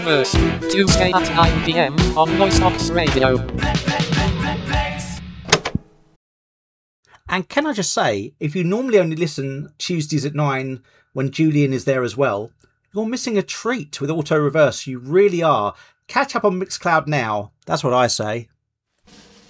Mixcloudverse, Tuesday at 9 p.m. on Voicebox Radio. And can I just say, if you normally only listen Tuesdays at 9 when Julian is there as well, you're missing a treat with Auto Reverse. You really are. Catch up on Mixcloud now. That's what I say.